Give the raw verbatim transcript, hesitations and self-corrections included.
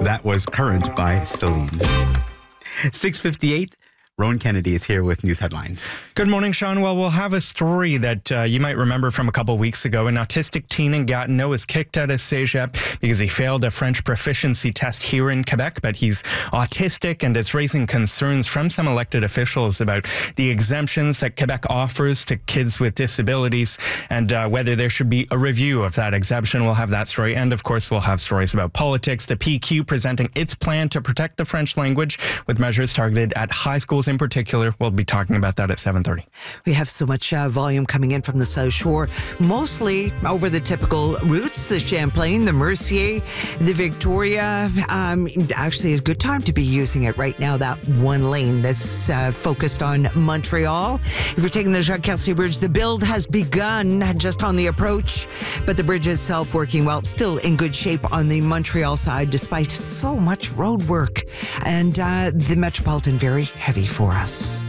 That was Current by Celine. six fifty-eight. Rowan Kennedy is here with news headlines. Good morning, Sean. Well, we'll have a story that uh, you might remember from a couple weeks ago. An autistic teen in Gatineau was kicked out of Cégep because he failed a French proficiency test here in Quebec, but he's autistic, and it's raising concerns from some elected officials about the exemptions that Quebec offers to kids with disabilities and uh, whether there should be a review of that exemption. We'll have that story, and of course, we'll have stories about politics. The P Q presenting its plan to protect the French language with measures targeted at high schools in particular. We'll be talking about that at seven thirty. We have so much uh, volume coming in from the South Shore, mostly over the typical routes, the Champlain, the Mercier, the Victoria. Um, actually, a good time to be using it right now, that one lane that's uh, focused on Montreal. If you're taking the Jacques-Cartier Bridge, the build has begun just on the approach, but the bridge itself working well, still in good shape on the Montreal side, despite so much road work. And uh, the Metropolitan very heavy for us.